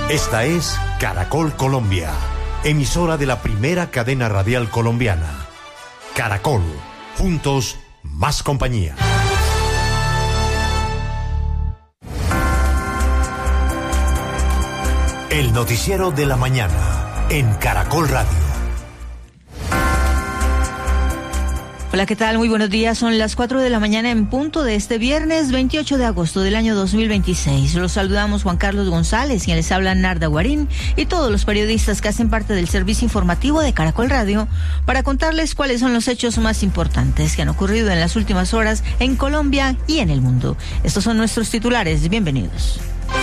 Esta es Caracol Colombia, emisora de la primera cadena radial colombiana. Caracol, juntos, más compañía. El noticiero de la mañana, en Caracol Radio. Hola, ¿qué tal? Muy buenos días. Son las 4 de la mañana en punto de este viernes 28 de agosto del año 2026. Los saludamos Juan Carlos González, quien les habla Narda Guarín, y todos los periodistas que hacen parte del servicio informativo de Caracol Radio para contarles cuáles son los hechos más importantes que han ocurrido en las últimas horas en Colombia y en el mundo. Estos son nuestros titulares. Bienvenidos.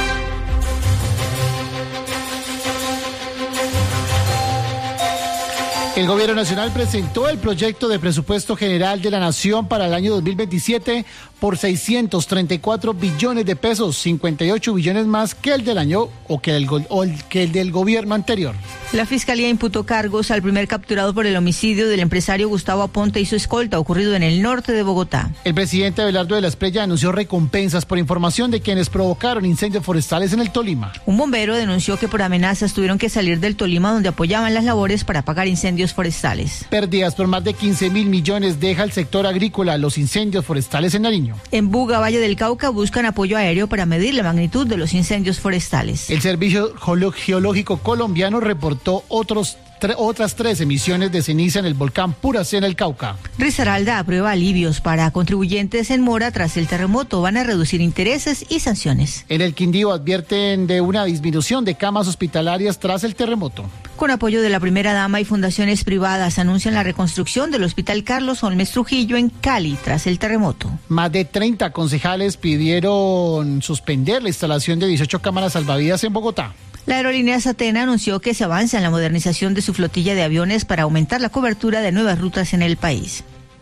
El Gobierno Nacional presentó el proyecto de presupuesto general de la Nación para el año 2027 por 634 billones de pesos, 58 billones más que el del año que el del gobierno anterior. La Fiscalía imputó cargos al primer capturado por el homicidio del empresario Gustavo Aponte y su escolta, ocurrido en el norte de Bogotá. El presidente Abelardo de la Espriella anunció recompensas por información de quienes provocaron incendios forestales en el Tolima. Un bombero denunció que por amenazas tuvieron que salir del Tolima, donde apoyaban las labores para apagar incendios forestales. Pérdidas por más de 15.000 millones deja el sector agrícola los incendios forestales en Nariño. En Buga, Valle del Cauca, buscan apoyo aéreo para medir la magnitud de los incendios forestales. El Servicio Geológico Colombiano reportó otras 3 emisiones de ceniza en el volcán Puracé en el Cauca. Risaralda aprueba alivios para contribuyentes en mora tras el terremoto. Van a reducir intereses y sanciones. En el Quindío advierten de una disminución de camas hospitalarias tras el terremoto. Con apoyo de la primera dama y fundaciones privadas anuncian la reconstrucción del Hospital Carlos Holmes Trujillo en Cali tras el terremoto. Más de 30 concejales pidieron suspender la instalación de 18 cámaras salvavidas en Bogotá. La aerolínea Satena anunció que se avanza en la modernización de su flotilla de aviones para aumentar la cobertura de nuevas rutas en el país.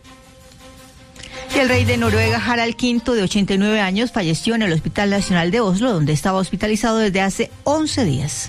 Y el rey de Noruega, Harald V, de 89 años, falleció en el Hospital Nacional de Oslo, donde estaba hospitalizado desde hace 11 días.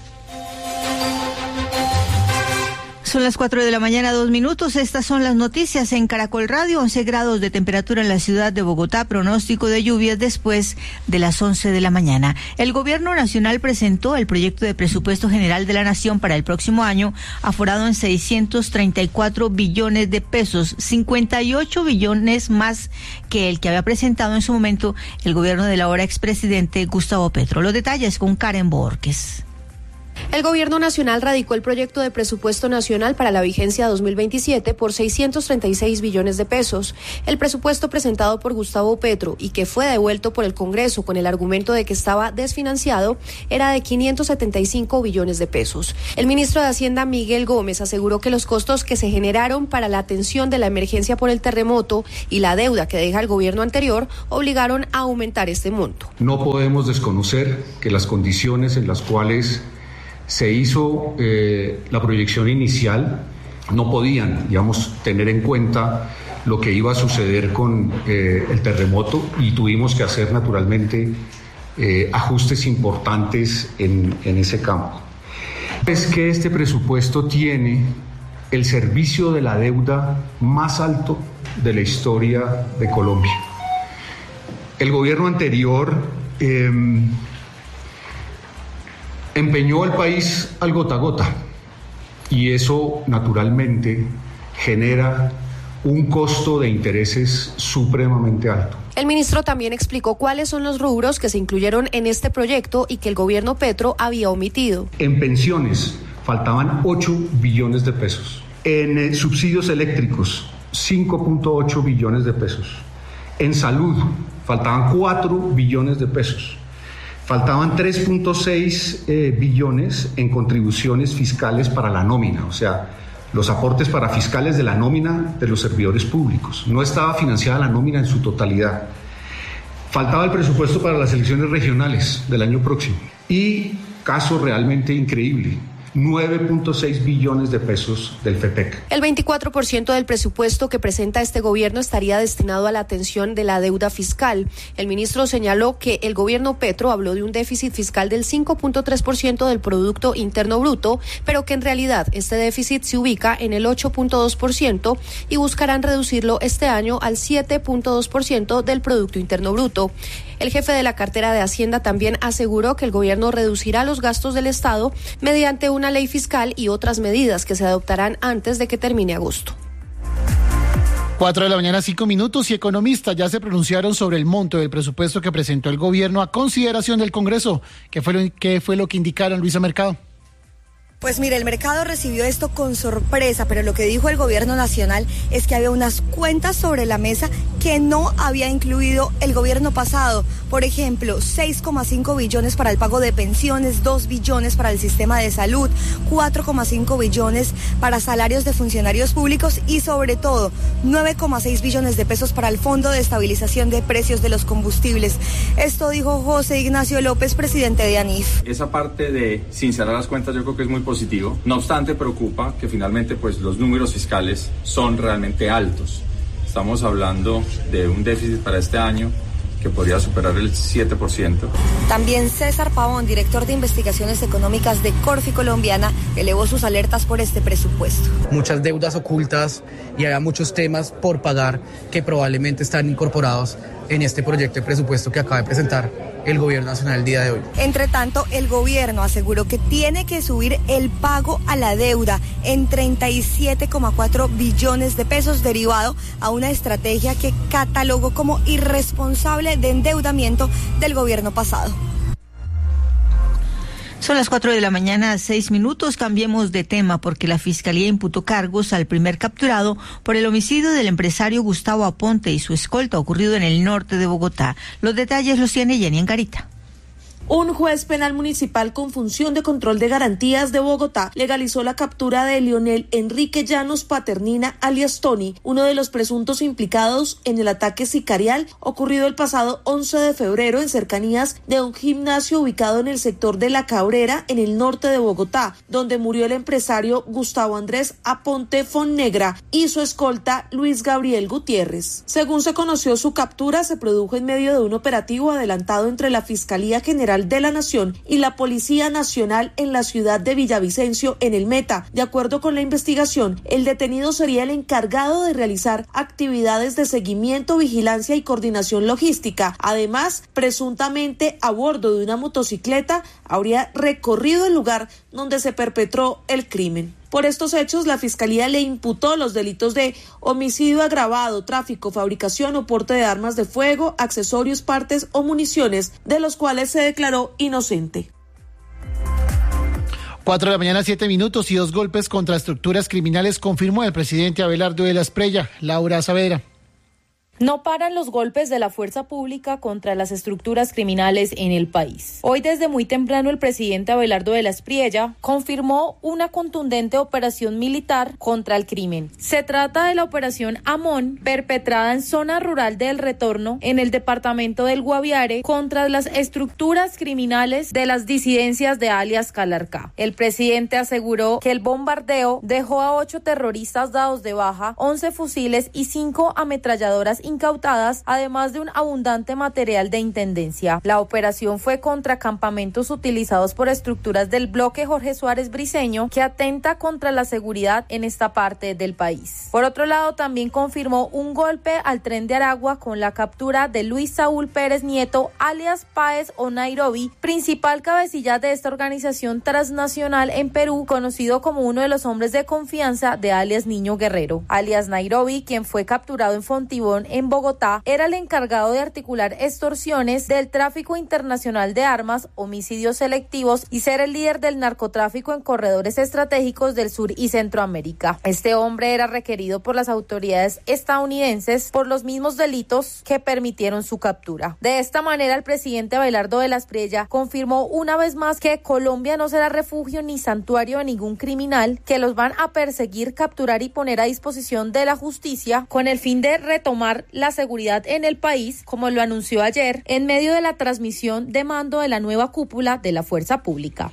Son las 4 de la mañana, 2 minutos. Estas son las noticias en Caracol Radio. 11 grados de temperatura en la ciudad de Bogotá. Pronóstico de lluvias después de las 11 de la mañana. El Gobierno Nacional presentó el proyecto de presupuesto general de la Nación para el próximo año, aforado en 634 billones de pesos, 58 billones más que el que había presentado en su momento el gobierno del ahora expresidente Gustavo Petro. Los detalles con Karen Borges. El Gobierno Nacional radicó el proyecto de presupuesto nacional para la vigencia 2027 por 636 billones de pesos. El presupuesto presentado por Gustavo Petro y que fue devuelto por el Congreso con el argumento de que estaba desfinanciado era de 575 billones de pesos. El ministro de Hacienda, Miguel Gómez, aseguró que los costos que se generaron para la atención de la emergencia por el terremoto y la deuda que deja el gobierno anterior obligaron a aumentar este monto. No podemos desconocer que las condiciones en las cuales se hizo la proyección inicial no podían, tener en cuenta lo que iba a suceder con el terremoto y tuvimos que hacer naturalmente ajustes importantes en ese campo. Es que este presupuesto tiene el servicio de la deuda más alto de la historia de Colombia. El gobierno anterior empeñó al país al gota a gota y eso naturalmente genera un costo de intereses supremamente alto. El ministro también explicó cuáles son los rubros que se incluyeron en este proyecto y que el gobierno Petro había omitido. En pensiones faltaban 8 billones de pesos. En subsidios eléctricos, 5.8 billones de pesos. En salud faltaban 4 billones de pesos. Faltaban 3.6 billones en contribuciones fiscales para la nómina, o sea, los aportes para fiscales de la nómina de los servidores públicos. No estaba financiada la nómina en su totalidad. Faltaba el presupuesto para las elecciones regionales del año próximo. Y, caso realmente increíble, 9.6 billones de pesos del FEPEC. El 24% del presupuesto que presenta este gobierno estaría destinado a la atención de la deuda fiscal. El ministro señaló que el gobierno Petro habló de un déficit fiscal del 5.3% del Producto Interno Bruto, pero que en realidad este déficit se ubica en el 8.2% y buscarán reducirlo este año al 7.2% del Producto Interno Bruto. El jefe de la cartera de Hacienda también aseguró que el gobierno reducirá los gastos del Estado mediante una ley fiscal y otras medidas que se adoptarán antes de que termine agosto. 4 de la mañana, 5 minutos, y economistas ya se pronunciaron sobre el monto del presupuesto que presentó el gobierno a consideración del Congreso. ¿Qué fue lo que indicaron, Luisa Mercado? Pues mire, el mercado recibió esto con sorpresa, pero lo que dijo el gobierno nacional es que había unas cuentas sobre la mesa que no había incluido el gobierno pasado. Por ejemplo, 6,5 billones para el pago de pensiones, 2 billones para el sistema de salud, 4,5 billones para salarios de funcionarios públicos y sobre todo 9,6 billones de pesos para el Fondo de Estabilización de Precios de los Combustibles. Esto dijo José Ignacio López, presidente de ANIF. Esa parte de sincerar las cuentas yo creo que es muy positivo. No obstante, preocupa que finalmente pues los números fiscales son realmente altos. Estamos hablando de un déficit para este año que podría superar el 7%. También César Pavón, director de investigaciones económicas de Corfi Colombiana, elevó sus alertas por este presupuesto. Muchas deudas ocultas y hay muchos temas por pagar que probablemente están incorporados en este proyecto de presupuesto que acaba de presentar el gobierno nacional el día de hoy. Entre tanto, el gobierno aseguró que tiene que subir el pago a la deuda en 37,4 billones de pesos derivado a una estrategia que catalogó como irresponsable de endeudamiento del gobierno pasado. Son las 4 de la mañana, 6 minutos. Cambiemos de tema porque la Fiscalía imputó cargos al primer capturado por el homicidio del empresario Gustavo Aponte y su escolta ocurrido en el norte de Bogotá. Los detalles los tiene Jenny Angarita. Un juez penal municipal con función de control de garantías de Bogotá legalizó la captura de Leonel Enrique Llanos Paternina, alias Tony, uno de los presuntos implicados en el ataque sicarial ocurrido el pasado 11 de febrero en cercanías de un gimnasio ubicado en el sector de La Cabrera, en el norte de Bogotá, donde murió el empresario Gustavo Andrés Aponte Fonnegra y su escolta Luis Gabriel Gutiérrez. Según se conoció, su captura se produjo en medio de un operativo adelantado entre la Fiscalía General de la Nación y la Policía Nacional en la ciudad de Villavicencio, en el Meta. De acuerdo con la investigación, el detenido sería el encargado de realizar actividades de seguimiento, vigilancia y coordinación logística. Además, presuntamente a bordo de una motocicleta, habría recorrido el lugar donde se perpetró el crimen. Por estos hechos, la Fiscalía le imputó los delitos de homicidio agravado, tráfico, fabricación o porte de armas de fuego, accesorios, partes o municiones, de los cuales se declaró inocente. 4 de la mañana, 7 minutos, y 2 golpes contra estructuras criminales confirmó el presidente Abelardo de la Espriella. Laura Saavedra. No paran los golpes de la fuerza pública contra las estructuras criminales en el país. Hoy desde muy temprano el presidente Abelardo de la Espriella confirmó una contundente operación militar contra el crimen. Se trata de la operación Amón, perpetrada en zona rural de El Retorno, en el departamento del Guaviare, contra las estructuras criminales de las disidencias de alias Calarcá. El presidente aseguró que el bombardeo dejó a 8 terroristas dados de baja, 11 fusiles y 5 ametralladoras incautadas, además de un abundante material de intendencia. La operación fue contra campamentos utilizados por estructuras del bloque Jorge Suárez Briceño, que atenta contra la seguridad en esta parte del país. Por otro lado, también confirmó un golpe al tren de Aragua con la captura de Luis Saúl Pérez Nieto, alias Páez o Nairobi, principal cabecilla de esta organización transnacional en Perú, conocido como uno de los hombres de confianza de alias Niño Guerrero. Alias Nairobi, quien fue capturado en Fontibón, en Bogotá, era el encargado de articular extorsiones, del tráfico internacional de armas, homicidios selectivos y ser el líder del narcotráfico en corredores estratégicos del sur y Centroamérica. Este hombre era requerido por las autoridades estadounidenses por los mismos delitos que permitieron su captura. De esta manera, el presidente Abelardo de la Espriella confirmó una vez más que Colombia no será refugio ni santuario de ningún criminal, que los van a perseguir, capturar y poner a disposición de la justicia con el fin de retomar la seguridad en el país, como lo anunció ayer en medio de la transmisión de mando de la nueva cúpula de la fuerza pública.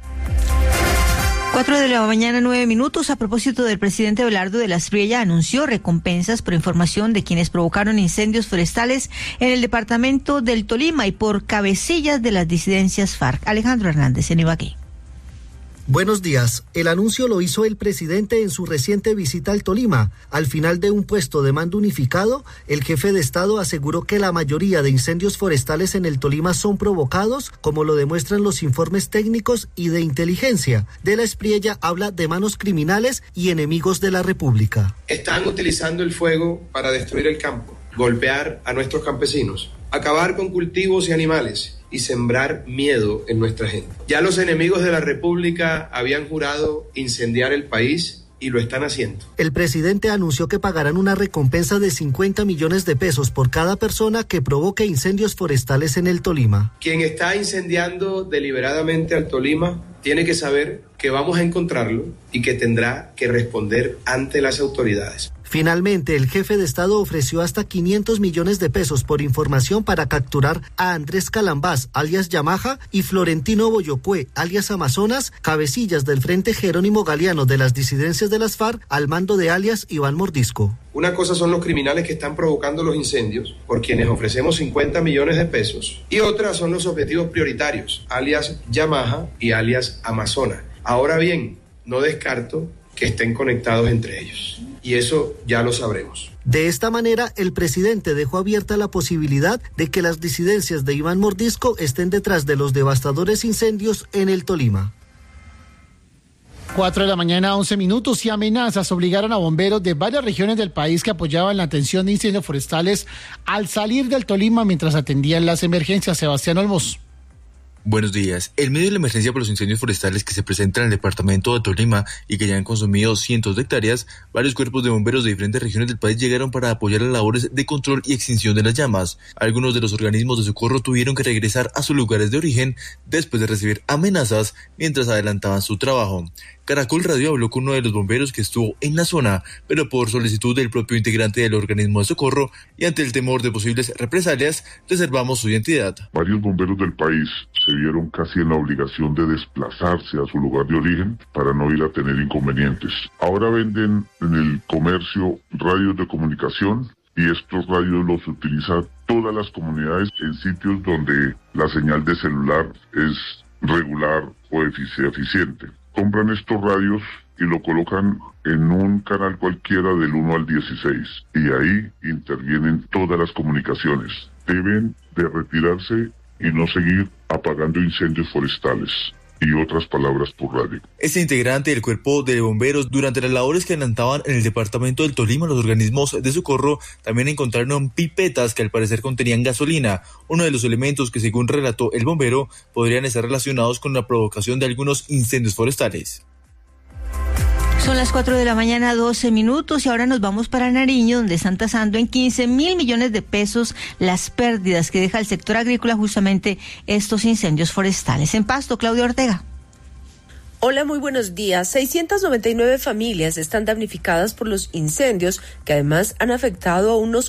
4 de la mañana, 9 minutos. A propósito del presidente Abelardo de la Espriella, anunció recompensas por información de quienes provocaron incendios forestales en el departamento del Tolima y por cabecillas de las disidencias FARC. Alejandro Hernández, en Ibagué. Buenos días. El anuncio lo hizo el presidente en su reciente visita al Tolima. Al final de un puesto de mando unificado, el jefe de Estado aseguró que la mayoría de incendios forestales en el Tolima son provocados, como lo demuestran los informes técnicos y de inteligencia. De la Espriella habla de manos criminales y enemigos de la República. Están utilizando el fuego para destruir el campo, golpear a nuestros campesinos, acabar con cultivos y animales y sembrar miedo en nuestra gente. Ya los enemigos de la República habían jurado incendiar el país y lo están haciendo. El presidente anunció que pagarán una recompensa de 50 millones de pesos por cada persona que provoque incendios forestales en el Tolima. Quien está incendiando deliberadamente al Tolima tiene que saber que vamos a encontrarlo y que tendrá que responder ante las autoridades. Finalmente, el jefe de Estado ofreció hasta 500 millones de pesos por información para capturar a Andrés Calambás, alias Yamaha, y Florentino Boyocue, alias Amazonas, cabecillas del Frente Jerónimo Galeano de las disidencias de las FARC, al mando de alias Iván Mordisco. Una cosa son los criminales que están provocando los incendios, por quienes ofrecemos 50 millones de pesos, y otra son los objetivos prioritarios, alias Yamaha y alias Amazonas. Ahora bien, no descarto que estén conectados entre ellos. Y eso ya lo sabremos. De esta manera, el presidente dejó abierta la posibilidad de que las disidencias de Iván Mordisco estén detrás de los devastadores incendios en el Tolima. 4 de la mañana, 11 minutos, y amenazas obligaron a bomberos de varias regiones del país que apoyaban la atención de incendios forestales al salir del Tolima mientras atendían las emergencias. Sebastián Olmos. Buenos días. En medio de la emergencia por los incendios forestales que se presentan en el departamento de Tolima y que ya han consumido cientos de hectáreas, varios cuerpos de bomberos de diferentes regiones del país llegaron para apoyar las labores de control y extinción de las llamas. Algunos de los organismos de socorro tuvieron que regresar a sus lugares de origen después de recibir amenazas mientras adelantaban su trabajo. Caracol Radio habló con uno de los bomberos que estuvo en la zona, pero por solicitud del propio integrante del organismo de socorro y ante el temor de posibles represalias, reservamos su identidad. Varios bomberos del país se vieron casi en la obligación de desplazarse a su lugar de origen para no ir a tener inconvenientes. Ahora venden en el comercio radios de comunicación y estos radios los utilizan todas las comunidades en sitios donde la señal de celular es regular o eficiente. Compran estos radios y lo colocan en un canal cualquiera del 1 al 16 y ahí intervienen todas las comunicaciones. Deben de retirarse y no seguir apagando incendios forestales. Y otras palabras por radio. Este integrante del cuerpo de bomberos, durante las labores que adelantaban en el departamento del Tolima, los organismos de socorro también encontraron pipetas que al parecer contenían gasolina, uno de los elementos que, según relató el bombero, podrían estar relacionados con la provocación de algunos incendios forestales. Son las 4 de la mañana, 12 minutos, y ahora nos vamos para Nariño, donde están tasando en 15.000 millones de pesos las pérdidas que deja el sector agrícola justamente estos incendios forestales. En Pasto, Claudia Ortega. Hola, muy buenos días. 699 familias están damnificadas por los incendios que además han afectado a unos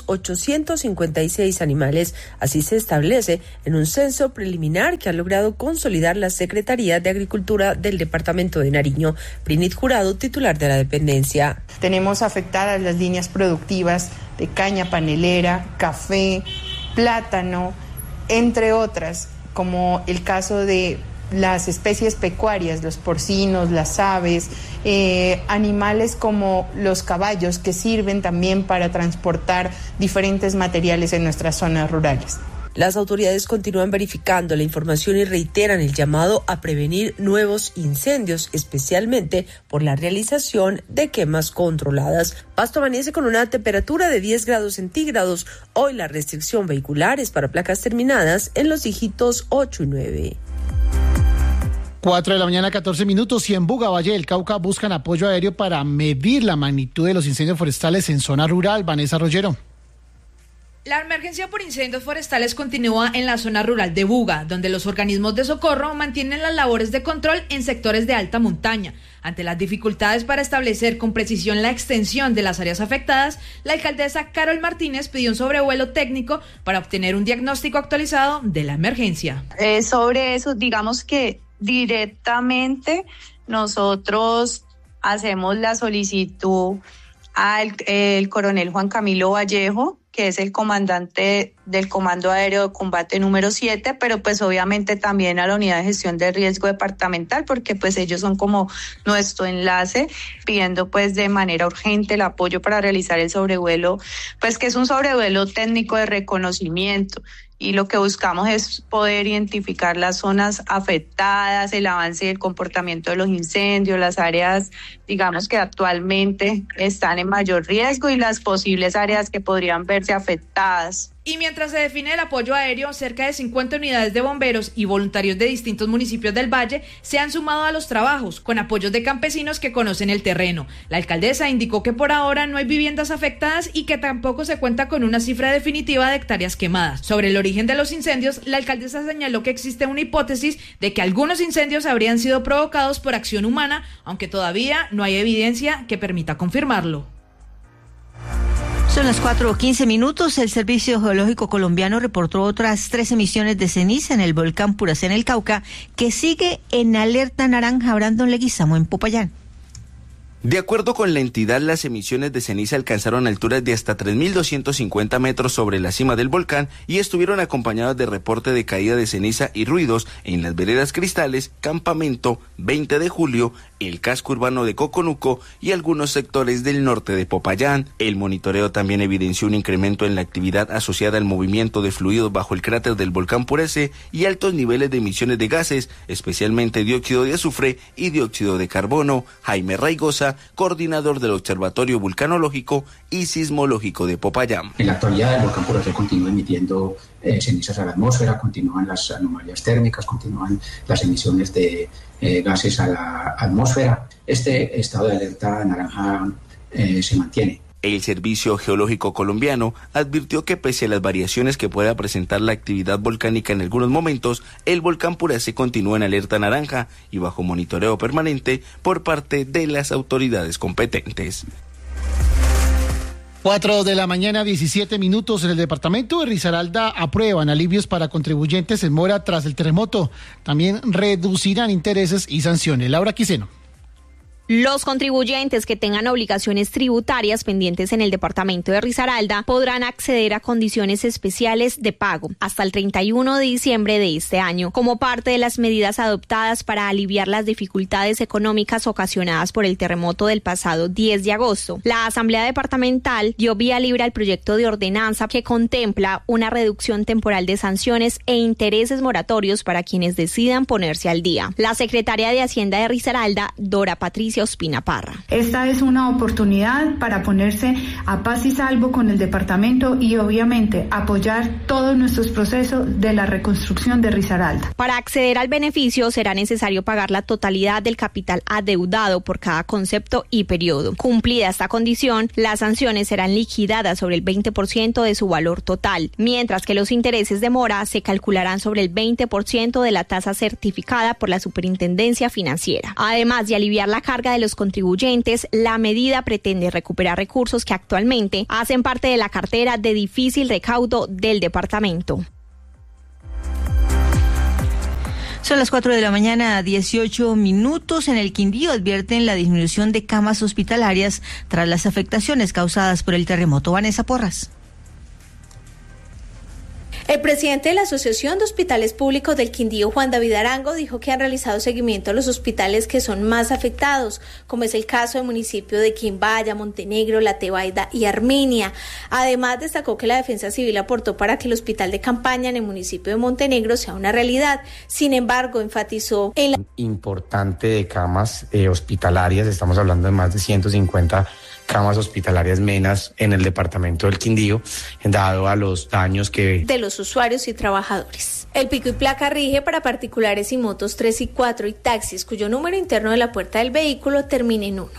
856 animales. Así se establece en un censo preliminar que ha logrado consolidar la Secretaría de Agricultura del Departamento de Nariño. Brinit Jurado, titular de la dependencia. Tenemos afectadas las líneas productivas de caña panelera, café, plátano, entre otras, como el caso de las especies pecuarias, los porcinos, las aves, animales como los caballos que sirven también para transportar diferentes materiales en nuestras zonas rurales. Las autoridades continúan verificando la información y reiteran el llamado a prevenir nuevos incendios, especialmente por la realización de quemas controladas. Pasto amanece con una temperatura de 10 grados centígrados. Hoy la restricción vehicular es para placas terminadas en los dígitos 8 y 9. 4 de la mañana, 14 minutos, y en Buga, Valle del Cauca, buscan apoyo aéreo para medir la magnitud de los incendios forestales en zona rural. Vanessa Rollero. La emergencia por incendios forestales continúa en la zona rural de Buga, donde los organismos de socorro mantienen las labores de control en sectores de alta montaña. Ante las dificultades para establecer con precisión la extensión de las áreas afectadas, la alcaldesa Carol Martínez pidió un sobrevuelo técnico para obtener un diagnóstico actualizado de la emergencia. Sobre eso, digamos que directamente nosotros hacemos la solicitud al coronel Juan Camilo Vallejo, que es el comandante del Comando Aéreo de Combate número 7, pero pues obviamente también a la Unidad de Gestión de Riesgo Departamental, porque pues ellos son como nuestro enlace, pidiendo pues de manera urgente el apoyo para realizar el sobrevuelo, pues que es un sobrevuelo técnico de reconocimiento. Y lo que buscamos es poder identificar las zonas afectadas, el avance y el comportamiento de los incendios, las áreas, digamos, que actualmente están en mayor riesgo y las posibles áreas que podrían verse afectadas. Y mientras se define el apoyo aéreo, cerca de 50 unidades de bomberos y voluntarios de distintos municipios del Valle se han sumado a los trabajos, con apoyos de campesinos que conocen el terreno. La alcaldesa indicó que por ahora no hay viviendas afectadas y que tampoco se cuenta con una cifra definitiva de hectáreas quemadas. Sobre el origen de los incendios, la alcaldesa señaló que existe una hipótesis de que algunos incendios habrían sido provocados por acción humana, aunque todavía no hay evidencia que permita confirmarlo. Son las 4:15. El Servicio Geológico Colombiano reportó otras 3 emisiones de ceniza en el volcán Puracé en el Cauca, que sigue en alerta naranja. Brandon Leguizamo en Popayán. De acuerdo con la entidad, las emisiones de ceniza alcanzaron alturas de hasta 3.250 metros sobre la cima del volcán y estuvieron acompañadas de reporte de caída de ceniza y ruidos en las veredas Cristales, Campamento, 20 de Julio, el casco urbano de Coconuco y algunos sectores del norte de Popayán. El monitoreo también evidenció un incremento en la actividad asociada al movimiento de fluidos bajo el cráter del volcán Puracé y altos niveles de emisiones de gases, especialmente dióxido de azufre y dióxido de carbono. Jaime Raigosa, coordinador del Observatorio Vulcanológico y Sismológico de Popayán. En la actualidad el volcán Puracé continúa emitiendo cenizas a la atmósfera, continúan las anomalías térmicas, continúan las emisiones de gases a la atmósfera. Este estado de alerta naranja se mantiene. El Servicio Geológico Colombiano advirtió que pese a las variaciones que pueda presentar la actividad volcánica en algunos momentos, el volcán Puracé continúa en alerta naranja y bajo monitoreo permanente por parte de las autoridades competentes. 4:17 a.m. En el departamento de Risaralda aprueban alivios para contribuyentes en mora tras el terremoto. También reducirán intereses y sanciones. Laura Quiseno. Los contribuyentes que tengan obligaciones tributarias pendientes en el departamento de Risaralda podrán acceder a condiciones especiales de pago hasta el 31 de diciembre de este año, como parte de las medidas adoptadas para aliviar las dificultades económicas ocasionadas por el terremoto del pasado 10 de agosto. La Asamblea Departamental dio vía libre al proyecto de ordenanza que contempla una reducción temporal de sanciones e intereses moratorios para quienes decidan ponerse al día. La secretaria de Hacienda de Risaralda, Dora Patricia Ospina Parra. Esta es una oportunidad para ponerse a paz y salvo con el departamento y obviamente apoyar todos nuestros procesos de la reconstrucción de Risaralda. Para acceder al beneficio será necesario pagar la totalidad del capital adeudado por cada concepto y periodo. Cumplida esta condición, las sanciones serán liquidadas sobre el 20% de su valor total, mientras que los intereses de mora se calcularán sobre el 20% de la tasa certificada por la Superintendencia Financiera. Además de aliviar la carga de los contribuyentes, la medida pretende recuperar recursos que actualmente hacen parte de la cartera de difícil recaudo del departamento. Son las 4:18 a.m. En el Quindío advierten la disminución de camas hospitalarias tras las afectaciones causadas por el terremoto. Vanessa Porras. El presidente de la Asociación de Hospitales Públicos del Quindío, Juan David Arango, dijo que han realizado seguimiento a los hospitales que son más afectados, como es el caso del municipio de Quimbaya, Montenegro, La Tebaida y Armenia. Además, destacó que la Defensa Civil aportó para que el hospital de campaña en el municipio de Montenegro sea una realidad. Sin embargo, enfatizó en la importante de camas hospitalarias, estamos hablando de más de 150 camas hospitalarias menos en el departamento del Quindío, dado a los daños que de los usuarios y trabajadores. El pico y placa rige para particulares y motos 3 y 4 y taxis cuyo número interno de la puerta del vehículo termine en 1.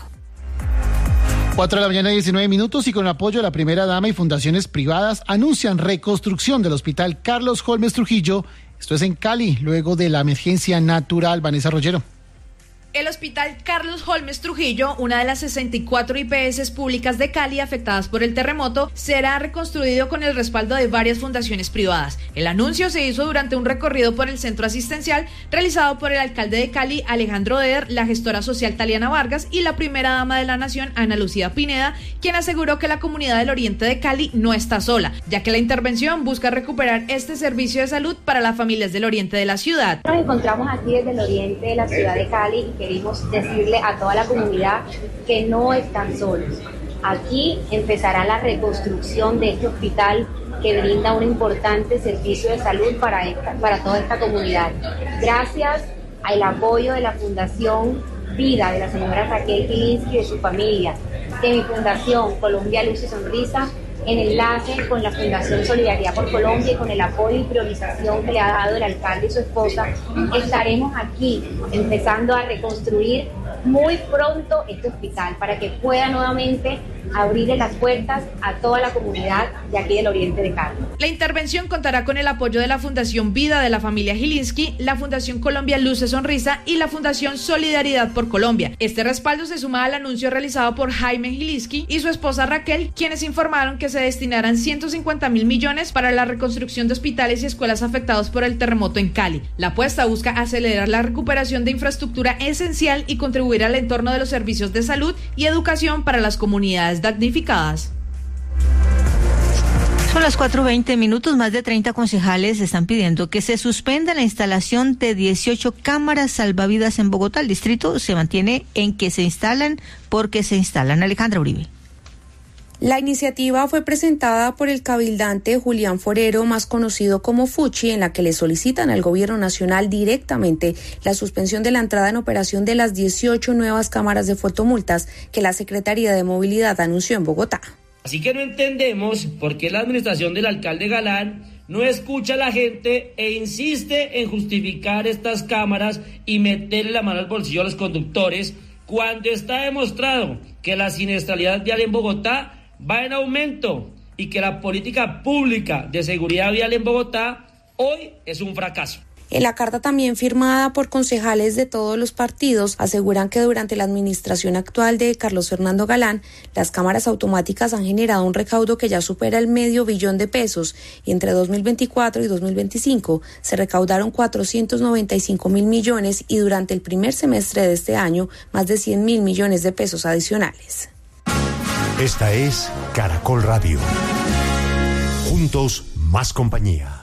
4:19 a.m. y con el apoyo de la primera dama y fundaciones privadas anuncian reconstrucción del hospital Carlos Holmes Trujillo. Esto es en Cali, luego de la emergencia natural. Vanessa Rollero. El Hospital Carlos Holmes Trujillo, una de las 64 IPS públicas de Cali afectadas por el terremoto, será reconstruido con el respaldo de varias fundaciones privadas. El anuncio se hizo durante un recorrido por el centro asistencial realizado por el alcalde de Cali, Alejandro Der, la gestora social Taliana Vargas y la primera dama de la nación, Ana Lucía Pineda, quien aseguró que la comunidad del oriente de Cali no está sola, ya que la intervención busca recuperar este servicio de salud para las familias del oriente de la ciudad. Nos encontramos aquí desde el oriente de la ciudad de Cali y queremos decirle a toda la comunidad que no están solos. Aquí empezará la reconstrucción de este hospital que brinda un importante servicio de salud para toda esta comunidad. Gracias al apoyo de la Fundación Vida de la señora Raquel Gilinski y de su familia, de mi fundación Colombia Luz y Sonrisa, en enlace con la Fundación Solidaridad por Colombia y con el apoyo y priorización que le ha dado el alcalde y su esposa, estaremos aquí empezando a reconstruir muy pronto este hospital para que pueda nuevamente abrirle las puertas a toda la comunidad de aquí del oriente de Cali. La intervención contará con el apoyo de la Fundación Vida de la familia Gilinski, la Fundación Colombia Luz y Sonrisa y la Fundación Solidaridad por Colombia. Este respaldo se suma al anuncio realizado por Jaime Gilinski y su esposa Raquel, quienes informaron que se destinarán 150.000 millones para la reconstrucción de hospitales y escuelas afectados por el terremoto en Cali. La apuesta busca acelerar la recuperación de infraestructura esencial y contribuir al entorno de los servicios de salud y educación para las comunidades damnificadas. Son las 4:20. Más de 30 concejales están pidiendo que se suspenda la instalación de 18 cámaras salvavidas en Bogotá. El distrito se mantiene en que se instalan porque se instalan. Alejandra Uribe. La iniciativa fue presentada por el cabildante Julián Forero, más conocido como Fuchi, en la que le solicitan al gobierno nacional directamente la suspensión de la entrada en operación de las 18 nuevas cámaras de fotomultas que la Secretaría de Movilidad anunció en Bogotá. Así que no entendemos por qué la administración del alcalde Galán no escucha a la gente e insiste en justificar estas cámaras y meterle la mano al bolsillo a los conductores cuando está demostrado que la siniestralidad vial en Bogotá va en aumento y que la política pública de seguridad vial en Bogotá hoy es un fracaso. En la carta, también firmada por concejales de todos los partidos, aseguran que durante la administración actual de Carlos Fernando Galán, las cámaras automáticas han generado un recaudo que ya supera el $500 million y entre 2024 y 2025 se recaudaron 495.000 millones y durante el primer semestre de este año más de 100.000 millones de pesos adicionales. Esta es Caracol Radio. Juntos, más compañía.